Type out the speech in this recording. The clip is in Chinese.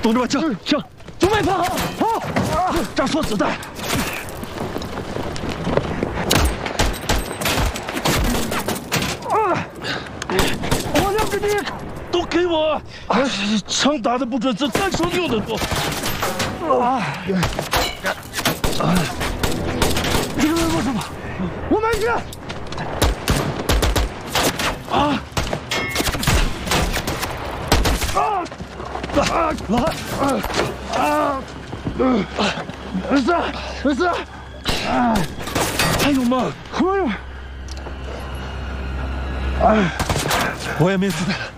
等着吧，枪，枪，准备放好，好，扎锁子弹。我2支你，都给我！枪打的不准，子弹手用的多。这个为什么？我买去。没事，还有吗？还有。我也没子弹。